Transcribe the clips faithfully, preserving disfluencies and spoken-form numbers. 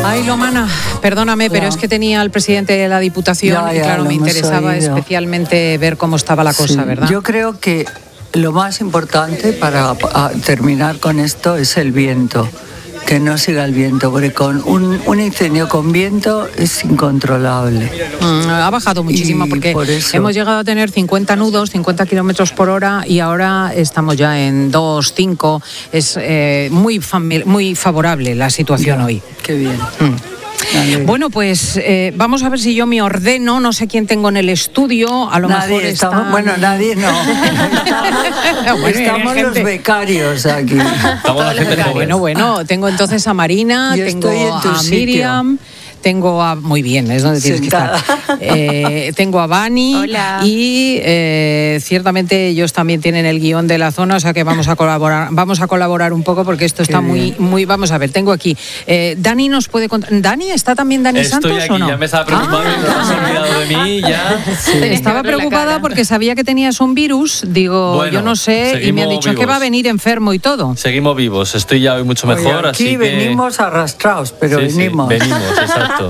Ay, Lomana, perdóname, pero ya. es que tenía al presidente de la Diputación ya, ya, y claro, me interesaba oído. especialmente ver cómo estaba la cosa, sí, ¿verdad? Yo creo que lo más importante para terminar con esto es el viento, que no siga el viento, porque con un, un incendio con viento es incontrolable. Mm, ha bajado muchísimo y porque por eso, hemos llegado a tener cincuenta nudos, cincuenta kilómetros por hora y ahora estamos ya en dos, cinco. Es eh, muy, fami- muy favorable la situación ya, hoy. Qué bien. Mm. Bueno, pues eh, vamos a ver si yo me ordeno, no sé quién tengo en el estudio, a lo nadie mejor estamos, está... Bueno, nadie no. Estamos, bueno, estamos los becarios aquí. Estamos la gente joven. Bueno, bueno, tengo entonces a Marina, Yo tengo estoy en tu a Miriam... Tengo a... Muy bien, es donde tienes Sentada. que estar. Eh, tengo a Vani. Hola. Y eh, ciertamente ellos también tienen el guión de la zona, o sea que vamos a colaborar vamos a colaborar un poco porque esto está muy... muy Vamos a ver, tengo aquí... Eh, Dani nos puede contar... ¿Dani? ¿Está también Dani Estoy Santos aquí, o no? ya me estaba preocupando, Ah. no te has olvidado de mí, ya. Sí. Estaba preocupada porque sabía que tenías un virus, digo, Bueno, yo no sé, y me han dicho vivos. que va a venir enfermo y todo. Seguimos vivos, estoy ya hoy mucho mejor, Oye, aquí así que... venimos arrastrados, pero sí, sí, venimos. venimos, exacto.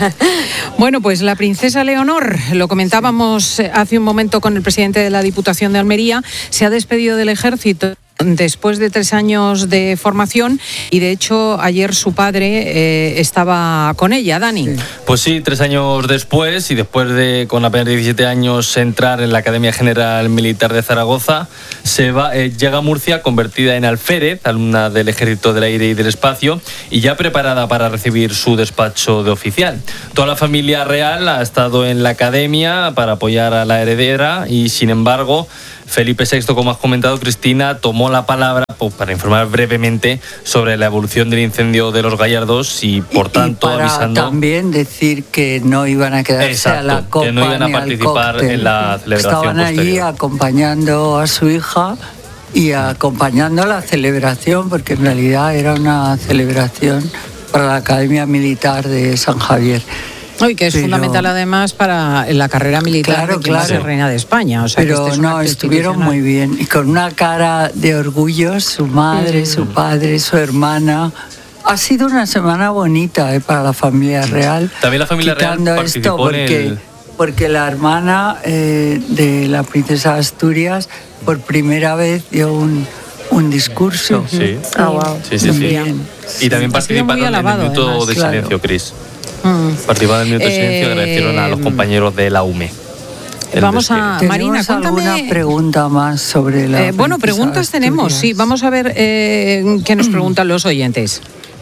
Bueno, pues la princesa Leonor, lo comentábamos hace un momento con el presidente de la Diputación de Almería, se ha despedido del ejército después de tres años de formación y de hecho ayer su padre eh, estaba con ella, Dani. Sí. Pues sí, tres años después y después de con apenas diecisiete años entrar en la Academia General Militar de Zaragoza, se va, eh, llega a Murcia convertida en alférez, alumna del Ejército del Aire y del Espacio y ya preparada para recibir su despacho de oficial. Toda la familia real ha estado en la Academia para apoyar a la heredera y sin embargo Felipe sexto, como has comentado, Cristina, tomó la palabra pues, para informar brevemente sobre la evolución del incendio de los Gallardos y, por tanto, y para avisando... también decir que no iban a quedarse Exacto, a la copa que no iban a ni al participar cóctel. en la celebración Estaban allí posterior. acompañando a su hija y acompañando la celebración, porque en realidad era una celebración para la Academia Militar de San Javier. Uy, que es Pero, fundamental además para la carrera militar claro, de quien va a ser claro. reina de España. O sea, Pero que este es un no, acto estuvieron institucional. muy bien. Y con una cara de orgullo, su madre, Mm. su padre, su hermana. Ha sido una semana bonita eh, para la familia real. También la familia real quitando participó esto porque, en el... porque la hermana eh, de la princesa de Asturias por primera vez dio un, un discurso. Sí, Ah, wow. sí, sí. sí. Bien. Y también Ha sido muy participaron en alabado, el minuto además, de claro. silencio, Cris. Mm. Participaron en el minuto de silencio y Eh, agradecieron a los compañeros de la U M E. el Vamos a... despliegue. Marina, ¿Tenemos alguna cuéntame... pregunta más sobre la Eh, bueno, princesa preguntas de tenemos, sí. Asturias? Vamos a ver eh, qué nos preguntan los oyentes.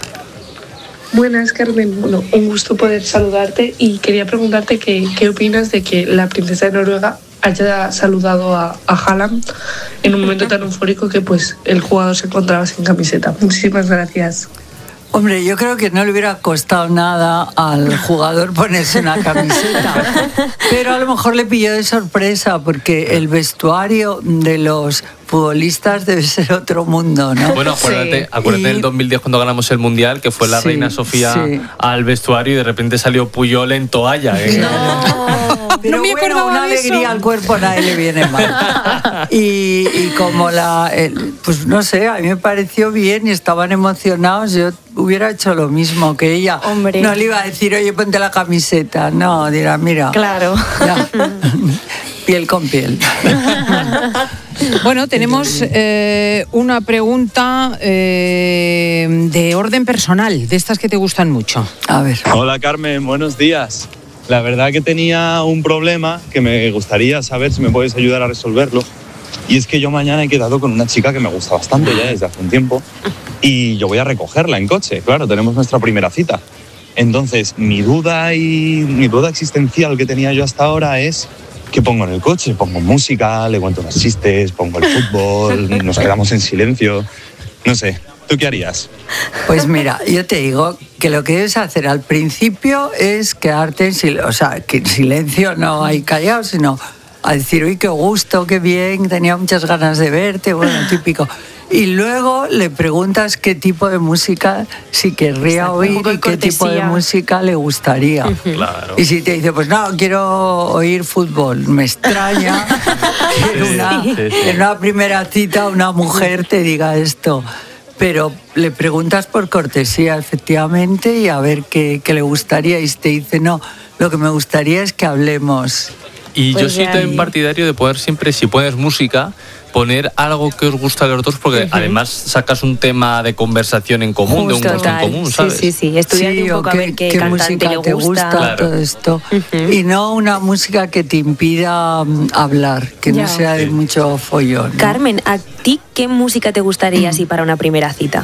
Buenas, Carmen. Bueno, un gusto poder saludarte y quería preguntarte que, qué opinas de que la princesa de Noruega haya saludado a, a Haaland en un momento tan eufórico que pues el jugador se encontraba sin camiseta. Muchísimas gracias. Hombre, yo creo que no le hubiera costado nada al jugador ponerse una camiseta, pero a lo mejor le pilló de sorpresa porque el vestuario de los futbolistas debe ser otro mundo, ¿no? Bueno, acuérdate, Sí. acuérdate Y- del dos mil diez cuando ganamos el Mundial, que fue la Sí, reina Sofía sí. al vestuario y de repente salió Puyol en toalla. ¿eh? Pero No me bueno, acordaba una de eso. alegría al cuerpo a nadie le viene mal. Y, y como la, el- pues no sé, a mí me pareció bien y estaban emocionados, yo hubiera hecho lo mismo que ella. Hombre. No le iba a decir, oye, ponte la camiseta. No, dirá, mira. Claro. Ya. Piel con piel. Bueno, tenemos eh, una pregunta eh, de orden personal, de estas que te gustan mucho. A ver. Hola Carmen, buenos días. La verdad que tenía un problema que me gustaría saber si me puedes ayudar a resolverlo. Y es que yo mañana he quedado con una chica que me gusta bastante ya desde hace un tiempo y yo voy a recogerla en coche, claro, tenemos nuestra primera cita. Entonces, mi duda y mi duda existencial que tenía yo hasta ahora es ¿qué pongo en el coche? Pongo música, le cuento unos chistes, pongo el fútbol, nos quedamos en silencio. No sé, ¿tú qué harías? Pues mira, yo te digo que lo que debes hacer al principio es quedarte en silencio, o sea, que en silencio no hay callado, sino a decir, uy, qué gusto, qué bien, tenía muchas ganas de verte, bueno, típico. Y luego le preguntas qué tipo de música si querría Exacto, un oír poco de y qué tipo de cortesía. música le gustaría. Claro. Y si te dice, pues no, quiero oír fútbol, me extraña que en Sí, una, sí, sí. en una primera cita una mujer te diga esto. pero le preguntas por cortesía, efectivamente, y a ver qué, qué le gustaría. Y te dice, no, lo que me gustaría es que hablemos. Y Pues yo soy ya también ahí. partidario de poder siempre, si pones música, poner algo que os gusta a los dos, porque Ujú. además sacas un tema de conversación en común, de un gusto en Total. común, ¿sabes? Sí, sí, sí. Estudiar Sí, un o poco a qué, ver qué, qué cantante música le te gusta. gusta, Claro. todo esto. Ujú. Y no una música que te impida mm, hablar, que Ya. no sea de Sí. mucho follón, ¿no? Carmen, ¿a ti qué música te gustaría así para una primera cita?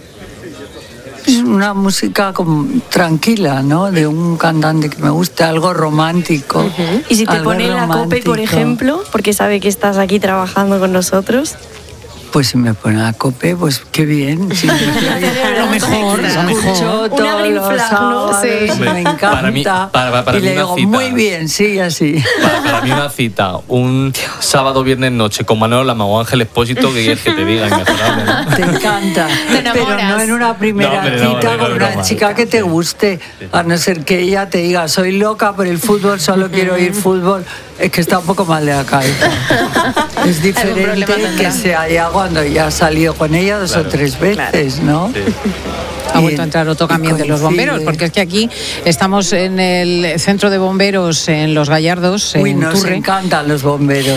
Es una música como tranquila, ¿no? De un cantante que me gusta, algo romántico. Y si te algo pone la COPE, por romántico. ejemplo, porque sabe que estás aquí trabajando con nosotros. Pues si me pone la COPE, pues qué bien. Sí, Lo mejor, lo mejor. Escucho Una todos green los flag, ¿no? sábados, Sí. me Hombre, encanta. para mí- para- para y mí le una digo, cita. muy bien, sí, así. Para, para mí una cita, un sábado, viernes, noche con Manolo Lama o Ángel Expósito, que quieres que te diga, inmejorable, ¿no? Te encanta. enamoras. Pero no en una primera No, hombre, no, cita no, con no, una broma. chica que te guste, a no ser que ella te diga, soy loca por el fútbol, solo quiero ir fútbol. Es que está un poco mal de la cabeza. Es diferente problema tendrá. que sea ya cuando ya has salido con ella dos Claro, o tres veces, ¿no? Sí. Ha Y- vuelto a entrar otro y camión de los coincide. bomberos, porque es que aquí estamos en el centro de bomberos en Los Gallardos, en Uy, nos Turre. encantan los bomberos.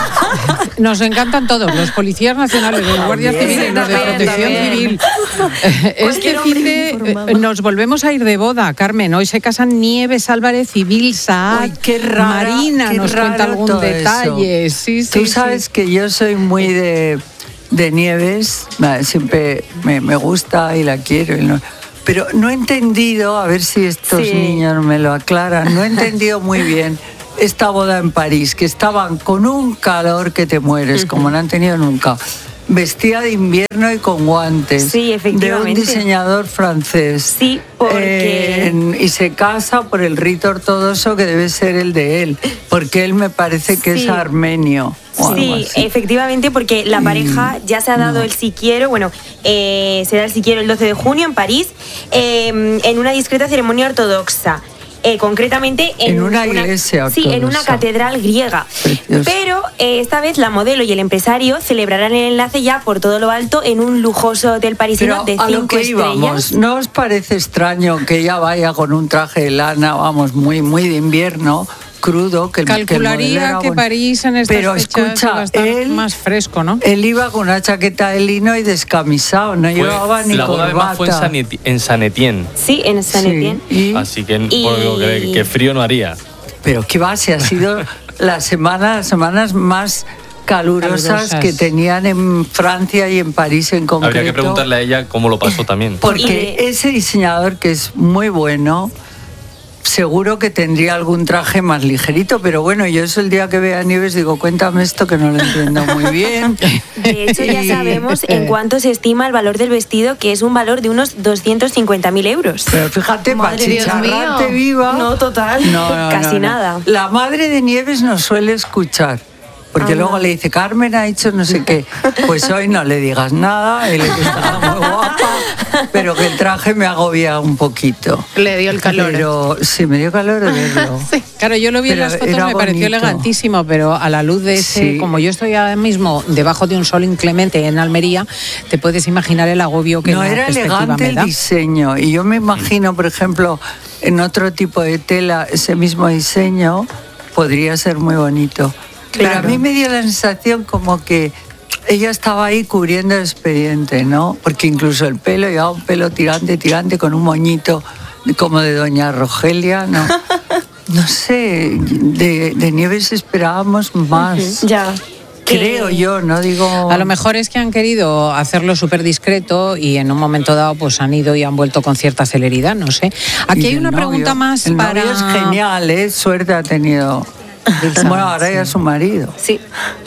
Nos encantan todos, los policías nacionales, los guardias También, civiles, los de también, protección también. civil. Este Cualquier fin hombre de informado. eh, nos volvemos a ir de boda, Carmen. Hoy se casan Nieves Álvarez y Bill Saad. Uy, qué rara, Marina qué nos cuenta raro algún todo detalle. eso. Sí, sí, Tú sí. sabes que yo soy muy de, de Nieves, va, siempre me, me gusta y la quiero. y no- pero no he entendido, a ver si estos Sí. niños me lo aclaran, no he entendido muy bien esta boda en París, que estaban con un calor que te mueres, como no han tenido nunca. Vestida de invierno y con guantes. Sí, efectivamente. De un diseñador francés. Sí, porque- Eh, en- y se casa por el rito ortodoxo que debe ser el de él, porque él me parece que Sí. es armenio. o algo Sí, así. efectivamente, porque la pareja ya se ha dado no. el si quiero, bueno, eh, será el si quiero el doce de junio en París, eh, en una discreta ceremonia ortodoxa. Eh, concretamente en, En una iglesia Sí, en una ortodoxa. catedral griega. Precioso. Pero eh, esta vez la modelo y el empresario celebrarán el enlace ya por todo lo alto en un lujoso hotel parisino Pero de a lo cinco que íbamos, estrellas. ¿no os parece extraño que ella vaya con un traje de lana, vamos, muy, muy de invierno, crudo? Que el, que el modelo Calcularía era que bueno? París en estas Pero fechas escucha, va a estar él, más fresco, ¿no? Él iba con una chaqueta de lino y descamisado, no Fue- llevaba ni la boda corbata. además fue en San, Eti- en San Etienne, Sí, en San Sí, Etienne. y- así que, Y- por lo que, que frío no haría. Pero qué va, si ha sido la semana, las semanas más calurosas, Calurosas. que tenían en Francia y en París en concreto. Habría que preguntarle a ella cómo lo pasó también. Porque Y- ese diseñador, que es muy bueno, seguro que tendría algún traje más ligerito, pero bueno, yo eso el día que vea Nieves digo, cuéntame esto que no lo entiendo muy bien. De hecho, ya Y- sabemos en cuánto se estima el valor del vestido, que es un valor de unos doscientos cincuenta mil euros. Pero fíjate, para Madre Dios chicharrarte mío. viva. No, total. No, no, Casi no, no. nada. La madre de Nieves nos suele escuchar. Porque Ah, luego no. le dice, Carmen ha dicho no sé qué. Pues hoy no le digas nada, él está muy guapa, pero que el traje me agobia un poquito. Le dio el calor. Pero sí, me dio calor de verlo. Sí, claro, yo lo vi en Pero las fotos, era me pareció bonito. elegantísimo, pero a la luz de ese, Sí. como yo estoy ahora mismo debajo de un sol inclemente en Almería, te puedes imaginar el agobio que No, la era perspectiva elegante me el da. diseño. Y yo me imagino, por ejemplo, en otro tipo de tela, ese mismo diseño podría ser muy bonito. Pero Claro. a mí me dio la sensación como que ella estaba ahí cubriendo el expediente, ¿no? Porque incluso el pelo, llevaba un pelo tirante, tirante, con un moñito como de doña Rogelia, ¿no? No sé, de, de Nieves esperábamos más. Ya. Creo Eh, yo, no digo... A lo mejor es que han querido hacerlo súper discreto y en un momento dado pues han ido y han vuelto con cierta celeridad, no sé. Aquí Y hay el una novio. pregunta más el para... novio es genial, ¿eh? Suerte ha tenido. Bueno, ahora ya es su marido. Sí.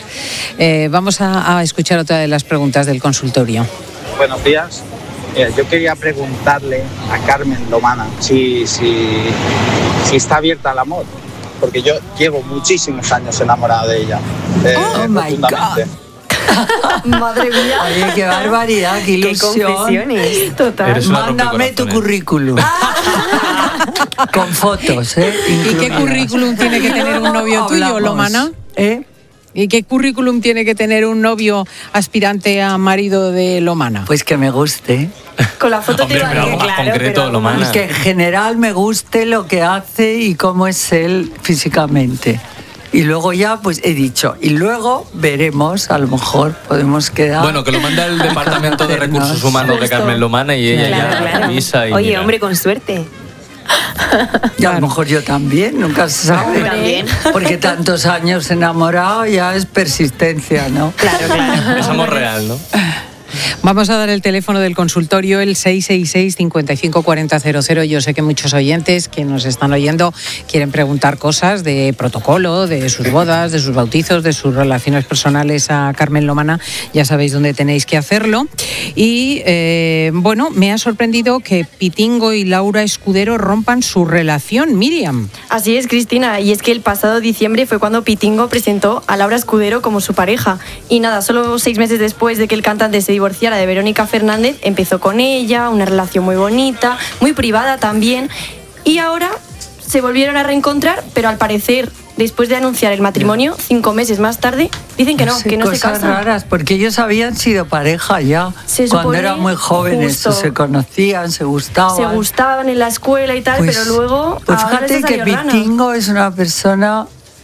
Eh, vamos a, a escuchar otra de las preguntas del consultorio. Buenos días. Mira, yo quería preguntarle a Carmen Lomana si, si, si está abierta al amor, porque yo llevo muchísimos años enamorado de ella. eh, Oh, my profundamente. Madre mía. Oye, qué barbaridad, qué Qué ilusión. confesiones. Total. Eres una Mándame tu rompecorazones. currículum. Con fotos, ¿eh? ¿Y qué incluidas. currículum tiene que tener un novio tuyo, Hablamos, Lomana? ¿eh? ¿Y qué currículum tiene que tener un novio aspirante a marido de Lomana? Pues que me guste. Con la foto Hombre, te va pero bien, algo más claro. concreto, pero Lomana. Y que en general me guste lo que hace y cómo es él físicamente. Y luego ya, pues he dicho, y luego veremos, a lo mejor podemos quedar... Bueno, que lo manda el Departamento de Recursos Humanos de Carmen Lomana y ella Claro, ya claro. avisa y Oye, mira. hombre, con suerte. Y a lo mejor yo también, nunca se sabe. También. Porque tantos años enamorado ya es persistencia, ¿no? Claro, claro. Es amor real, ¿no? Vamos a dar el teléfono del consultorio, el seis seis seis, cinco cinco cuatro cero cero cero. Yo sé que muchos oyentes que nos están oyendo quieren preguntar cosas de protocolo, de sus bodas, de sus bautizos, de sus relaciones personales a Carmen Lomana. Ya sabéis dónde tenéis que hacerlo. Y eh, bueno, me ha sorprendido que Pitingo y Laura Escudero rompan su relación, Miriam. Así es, Cristina, y es que el pasado diciembre fue cuando Pitingo presentó a Laura Escudero como su pareja. Y nada, solo seis meses después de que el cantante se divorciara de Verónica Fernández, empezó con ella, una relación muy bonita, muy privada también, y ahora se volvieron a reencontrar, pero al parecer, después de anunciar el matrimonio, cinco meses más tarde, dicen que no, sé, que no se cosas casan. raras, porque ellos habían sido pareja ya, Se cuando supone, eran muy jóvenes, justo. se conocían, se gustaban. Se gustaban en la escuela y tal, Pues- pero luego Pues ahora fíjate les que salió rana. Pitingo es una persona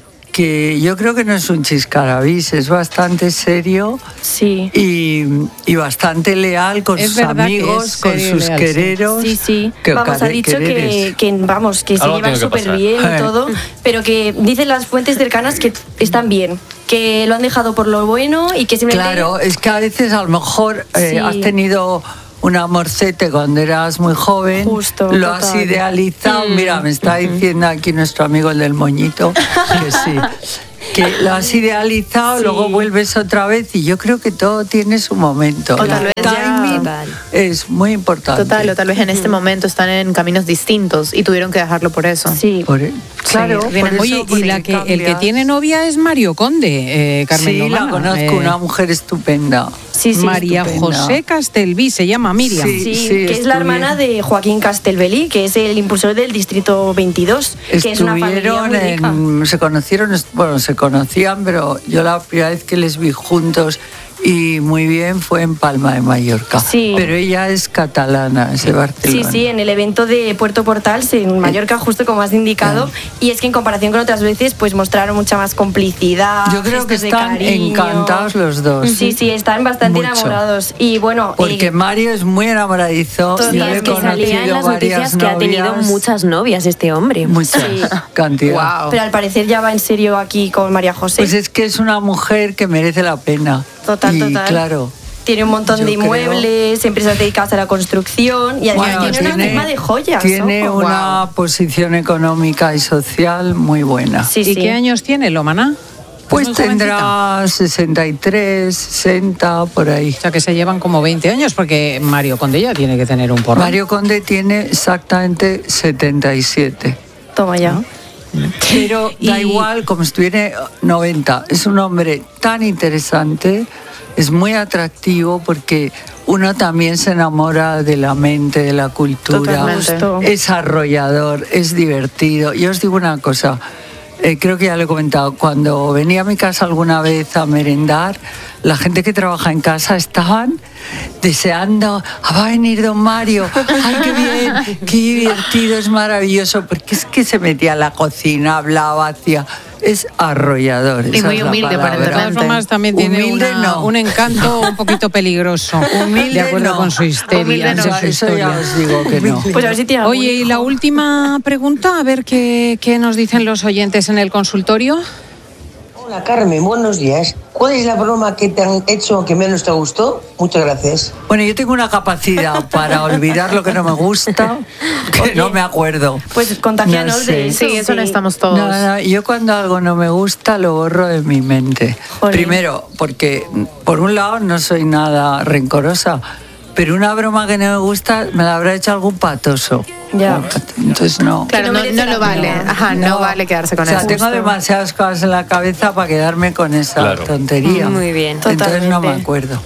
que yo creo que no es un chiscarabis, es bastante serio Sí. y, y bastante leal con Es sus verdad que amigos, es con serio y sus leal, sí. quereros. Sí, sí. Que Vamos, ha care- dicho que, quereres. que, vamos, que se Algo llevan tiene que súper pasar. bien y Eh. todo, pero que dicen las fuentes cercanas que están bien, que lo han dejado por lo bueno y que simplemente... Claro, es que a veces a lo mejor eh, Sí. has tenido un amorcete cuando eras muy joven, Justo, lo has total. idealizado. Mira, me está diciendo aquí nuestro amigo el del moñito que sí. Que lo has idealizado, Sí. luego vuelves otra vez y yo creo que todo tiene su momento. O tal El vez ya- timing Total. es muy importante. Total, o tal vez en este momento están en caminos distintos y tuvieron que dejarlo por eso. Sí. Por- claro, Sí. por eso, Oye, y porque la que, el que cambias. tiene novia es Mario Conde, eh, Carmen Sí, Lomana. la conozco, Eh, una mujer estupenda. Sí, sí, María estupenda. José Castelví, se llama Miriam. Sí. Sí, que es la estuvieron- hermana de Joaquín Castelbelí, que es el impulsor del Distrito veintidós, que es una familia Estuvieron muy rica. en, se conocieron, bueno, se conocían, pero yo la primera vez que les vi juntos y muy bien fue en Palma de Mallorca. Sí. Pero ella es catalana, es de Sí, Barcelona. sí, en el evento de Puerto Portals en Mallorca, justo como has indicado, y es que en comparación con otras veces, pues mostraron mucha más complicidad. Yo creo que gestos de están cariño. encantados los dos. Sí, sí, están bastante Mucho. enamorados. Y bueno, Porque eh, Mario es muy enamoradizo. Sí, yo es le he que salía Salía en conocido las varias noticias que ha tenido novias, muchas novias este hombre. Muchas Sí. cantidad. Wow. pero al parecer ya va en serio aquí con María José. Pues es que es una mujer que merece la pena. Total, y total. claro. Tiene un montón Yo de creo- inmuebles, empresas dedicadas a la construcción y además Bueno, tiene, una firma de joyas. Tiene ojo. una posición económica y social muy buena. Sí, ¿Y sí. qué años tiene Lomana? Pues muy jovencita. tendrá sesenta y tres, sesenta, por ahí. O sea, que se llevan como veinte años, porque Mario Conde ya tiene que tener un porrón. Mario Conde tiene exactamente setenta y siete. Toma ya. Pero da Y- igual, como si tuviera noventa. Es un hombre tan interesante, es muy atractivo porque uno también se enamora de la mente, de la cultura. Totalmente. Es arrollador, es divertido. Yo os digo una cosa, eh, creo que ya lo he comentado, cuando venía a mi casa alguna vez a merendar, la gente que trabaja en casa estaban deseando, "Ah, va a venir don Mario, ay, qué bien, qué divertido, es maravilloso", porque es que se metía a la cocina, hablaba, hacía... Es arrollador. Y esa muy es la humilde por el De palabra. todas formas, también tiene Humilde una- no. un encanto un poquito peligroso, Humilde de acuerdo no. con su histeria. Humilde no. de Eso, su eso ya historia. os digo que no. Pues a ver si tiene algún Oye, y la hijo. última pregunta, a ver qué, qué nos dicen los oyentes en el consultorio. Hola Carmen, buenos días. ¿Cuál es la broma que te han hecho que menos te gustó? Muchas gracias. Bueno, yo tengo una capacidad para olvidar lo que no me gusta, que Oye, no me acuerdo. Pues contagianos No sé. de eso. Sí, eso no estamos todos. No, no, yo cuando algo no me gusta lo borro de mi mente. Jolín. Primero, porque por un lado no soy nada rencorosa, pero una broma que no me gusta me la habrá hecho algún patoso. Ya. Entonces no. Claro, Que no no, merece no la lo vale. pena. Ajá, no, vale quedarse con o sea, eso. tengo demasiadas cosas en la cabeza para quedarme con esa Claro. tontería. Muy bien. Entonces no me Totalmente. acuerdo.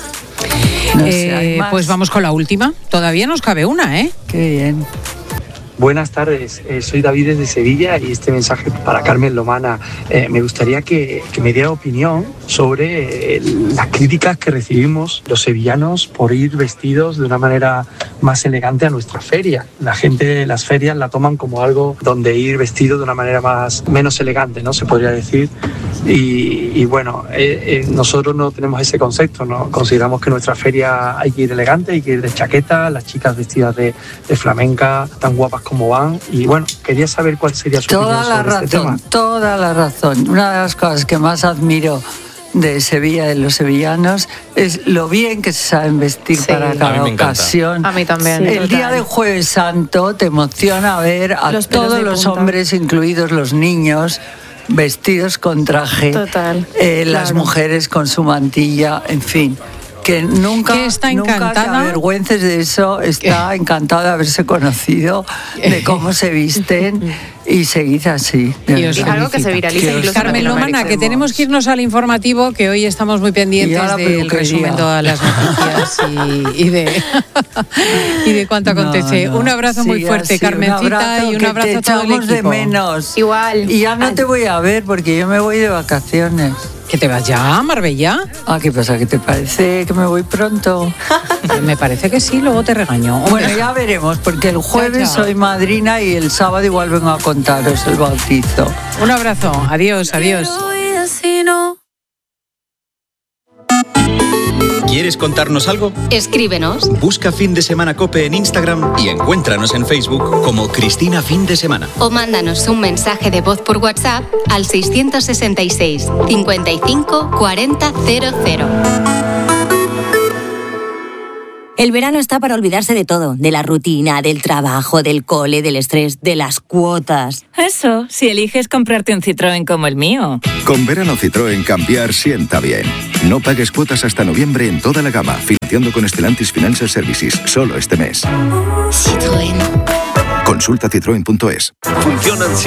No sé, ¿hay Eh, más? pues vamos con la última. Todavía nos cabe una, ¿eh? Qué bien. Buenas tardes, eh, soy David desde Sevilla y este mensaje para Carmen Lomana. Eh, me gustaría que, que me diera opinión sobre eh, las críticas que recibimos los sevillanos por ir vestidos de una manera más elegante a nuestra feria. La gente, las ferias la toman como algo donde ir vestido de una manera más menos elegante, ¿no? Se podría decir. Y, y bueno, eh, eh, nosotros no tenemos ese concepto, ¿no? Consideramos que en nuestra feria hay que ir elegante, hay que ir de chaqueta, las chicas vestidas de, de flamenca, tan guapas como van. Y bueno, quería saber cuál sería su toda opinión la sobre razón, este tema. Toda la razón. Una de las cosas que más admiro de Sevilla, de los sevillanos, es lo bien que se saben vestir sí. para cada ocasión. A mí también. Sí, el total. día de Jueves Santo te emociona ver a los todos los punta. hombres, incluidos los niños, vestidos con traje. Total. Eh, claro. Las mujeres con su mantilla, en fin. Que nunca, que está nunca te encantada. avergüences de eso, está ¿Qué? encantada de haberse conocido, de cómo se visten y seguid así. Y es algo que se viraliza incluso en Carmen Lomana, que tenemos que irnos al informativo, que hoy estamos muy pendientes del resumen de todas las noticias y, y, de, y de cuánto acontece. No, no. Un abrazo sí, muy fuerte, así, Carmencita, un abrazo, y un abrazo a todo el equipo. De menos. Igual. Y ya no te voy a ver porque yo me voy de vacaciones. ¿Que te vas ya a Marbella? Ah, ¿qué pasa? ¿Qué te parece que me voy pronto? Me parece que sí, luego te regaño. Bueno, ya veremos, porque el jueves chao, chao. soy madrina y el sábado igual vengo a contaros el bautizo. Un abrazo, adiós, adiós. ¿Quieres contarnos algo? Escríbenos. Busca Fin de Semana COPE en Instagram y encuéntranos en Facebook como Cristina Fin de Semana. O mándanos un mensaje de voz por WhatsApp al seiscientos sesenta y seis, cincuenta y cinco, cuarenta, cero cero. El verano está para olvidarse de todo, de la rutina, del trabajo, del cole, del estrés, de las cuotas. Eso, si eliges comprarte un Citroën como el mío. Con verano Citroën cambiar sienta bien. No pagues cuotas hasta noviembre en toda la gama, financiando con Stellantis Financial Services, solo este mes. Citroën. Consulta citroen punto es. Funcionan